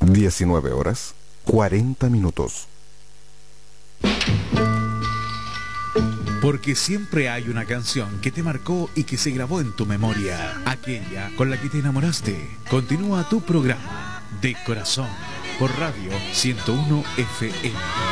19 horas 40 minutos. Porque siempre hay una canción que te marcó y que se grabó en tu memoria, aquella con la que te enamoraste. Continúa tu programa De Corazón por Radio 101 FM.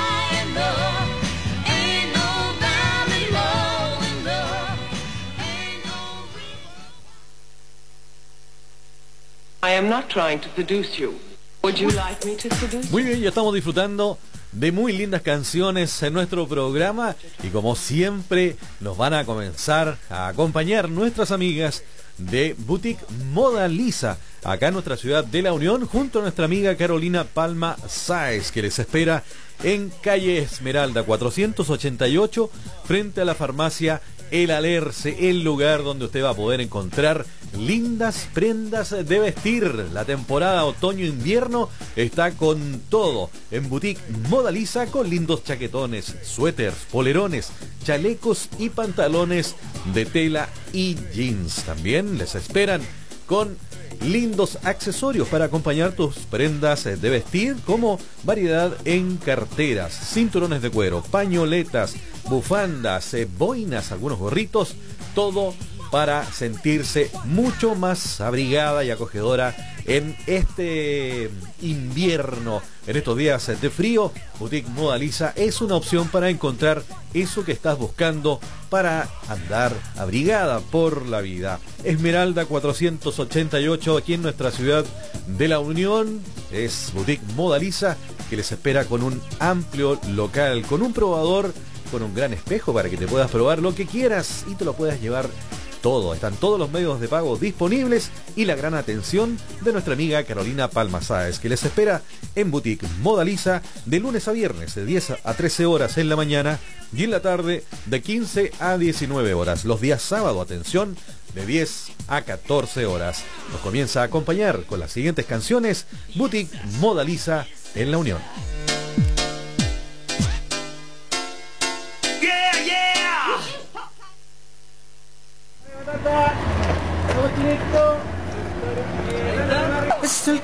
I am not trying to seduce you. Would you like me to seduce you? Muy bien, ya estamos disfrutando de muy lindas canciones en nuestro programa y como siempre nos van a comenzar a acompañar nuestras amigas de Boutique Moda Lisa, acá en nuestra ciudad de La Unión, junto a nuestra amiga Carolina Palma Sáez, que les espera en calle Esmeralda 488, frente a la farmacia El Alerce, el lugar donde usted va a poder encontrar lindas prendas de vestir. La temporada otoño-invierno está con todo en Boutique Moda Lisa, con lindos chaquetones, suéteres, polerones, chalecos y pantalones de tela y jeans. También les esperan con lindos accesorios para acompañar tus prendas de vestir, como variedad en carteras, cinturones de cuero, pañoletas, bufandas, boinas, algunos gorritos, todo para sentirse mucho más abrigada y acogedora en este invierno, en estos días de frío. Boutique Moda Lisa es una opción para encontrar eso que estás buscando para andar abrigada por la vida. Esmeralda 488, aquí en nuestra ciudad de La Unión, es Boutique Moda Lisa, que les espera con un amplio local, con un probador, con un gran espejo para que te puedas probar lo que quieras y te lo puedas llevar todo. Están todos los medios de pago disponibles y la gran atención de nuestra amiga Carolina Palma Sáez, que les espera en Boutique Moda Lisa de lunes a viernes de 10 a 13 horas en la mañana y en la tarde de 15 a 19 horas. Los días sábado, atención, de 10 a 14 horas. Nos comienza a acompañar con las siguientes canciones Boutique Moda Lisa en La Unión.